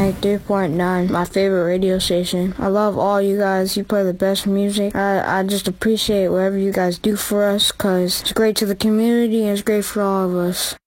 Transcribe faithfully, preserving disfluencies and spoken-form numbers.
ninety-three point nine, my favorite radio station. I love all you guys. You play the best music. I, I just appreciate whatever you guys do for us because it's great to the community and it's great for all of us.